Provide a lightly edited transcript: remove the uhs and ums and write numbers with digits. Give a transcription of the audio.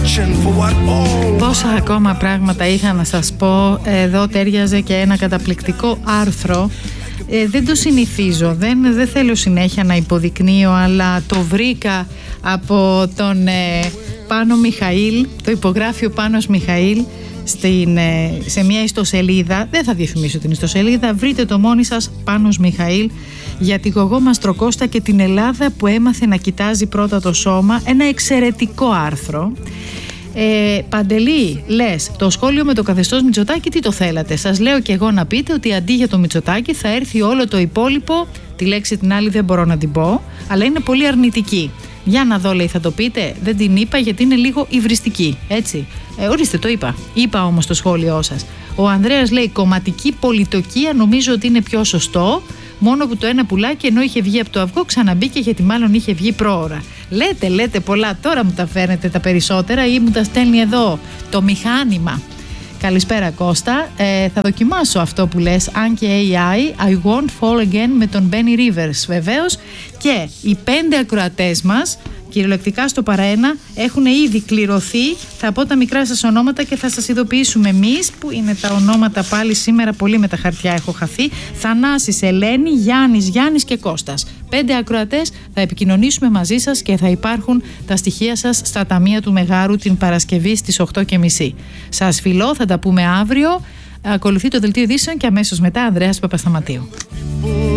Πόσα ακόμα πράγματα είχα να σας πω. Εδώ τέριαζε και ένα καταπληκτικό άρθρο. Δεν το συνηθίζω, δεν θέλω συνέχεια να υποδεικνύω, αλλά το βρήκα από τον Πάνο Μιχαήλ, το υπογράφει ο Πάνος Μιχαήλ σε μια ιστοσελίδα. Δεν θα διαφημίσω την ιστοσελίδα, βρείτε το μόνοι σας, Πάνος Μιχαήλ, για τη Γογό Μαστροκώστα και την Ελλάδα που έμαθε να κοιτάζει πρώτα το σώμα. Ένα εξαιρετικό άρθρο. Παντελή, λες, το σχόλιο με το καθεστώς Μητσοτάκη τι το θέλατε? Σας λέω και εγώ να πείτε ότι αντί για το Μητσοτάκη θα έρθει όλο το υπόλοιπο. Τη λέξη την άλλη δεν μπορώ να την πω, αλλά είναι πολύ αρνητική. Για να δω, λέει, θα το πείτε? Δεν την είπα γιατί είναι λίγο υβριστική, έτσι. Ορίστε, το είπα. Είπα όμως το σχόλιο σας. Ο Ανδρέας λέει, κομματική πολιτοκία νομίζω ότι είναι πιο σωστό. Μόνο που το ένα πουλάκι ενώ είχε βγει από το αυγό ξαναμπήκε γιατί μάλλον είχε βγει πρόωρα. Λέτε πολλά, τώρα μου τα φέρνετε τα περισσότερα ή μου τα στέλνει εδώ το μηχάνημα. Καλησπέρα Κώστα, θα δοκιμάσω αυτό που λες, αν και AI, I won't fall again με τον Benny Rivers βεβαίως, και οι 5 ακροατές μας κυριολεκτικά στο παραένα έχουν ήδη κληρωθεί. Θα πω τα μικρά σας ονόματα και θα σας ειδοποιήσουμε εμείς, που είναι τα ονόματα πάλι σήμερα, πολύ με τα χαρτιά έχω χαθεί. Θανάσης, Ελένη, Γιάννης και Κώστας. 5 ακροατές, θα επικοινωνήσουμε μαζί σας και θα υπάρχουν τα στοιχεία σας στα ταμεία του Μεγάρου την Παρασκευή στις 8:30. Σας φιλώ, θα τα πούμε αύριο. Ακολουθεί το δελτίο ειδήσεων και αμέσως μετά Ανδρέας Παπασταματίου.